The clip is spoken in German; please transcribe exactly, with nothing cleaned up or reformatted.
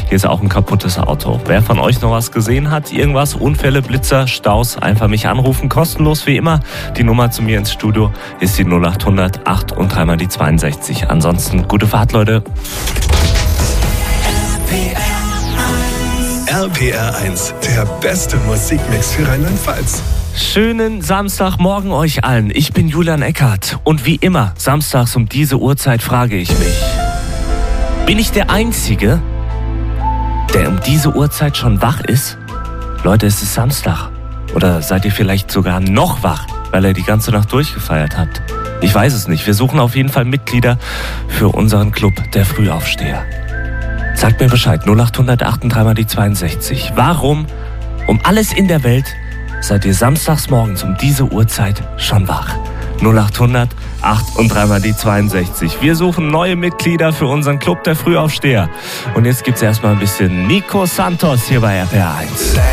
hier ist auch ein kaputtes Auto. Wer von euch noch was gesehen hat, irgendwas, Unfälle, Blitzer, Staus, einfach mich anrufen, kostenlos wie immer. Die Nummer zu mir ins Studio ist die null acht hundert acht und dreimal die zweiundsechzig. Ansonsten gute Fahrt, Leute. R P R eins, der beste Musikmix für Rheinland-Pfalz. Schönen Samstagmorgen euch allen. Ich bin Julian Eckhardt und wie immer, samstags um diese Uhrzeit frage ich mich, bin ich der Einzige, der um diese Uhrzeit schon wach ist? Leute, es ist Samstag. Oder seid ihr vielleicht sogar noch wach, weil ihr die ganze Nacht durchgefeiert habt? Ich weiß es nicht. Wir suchen auf jeden Fall Mitglieder für unseren Club der Frühaufsteher. Sagt mir Bescheid, null acht hundert acht und dreimal die zweiundsechzig. Warum um alles in der Welt seid ihr samstags morgens um diese Uhrzeit schon wach? null acht hundert acht und dreimal die zweiundsechzig. Wir suchen neue Mitglieder für unseren Club der Frühaufsteher. Und jetzt gibt's erstmal ein bisschen Nico Santos hier bei R P R eins.